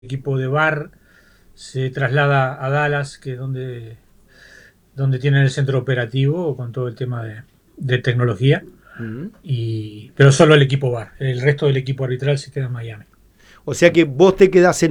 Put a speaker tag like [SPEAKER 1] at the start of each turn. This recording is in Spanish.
[SPEAKER 1] equipo de VAR se traslada a Dallas, que es donde tienen el centro operativo con todo el tema de tecnología. Pero solo el equipo VAR. El resto del equipo arbitral se queda en Miami.
[SPEAKER 2] O sea que vos te quedás en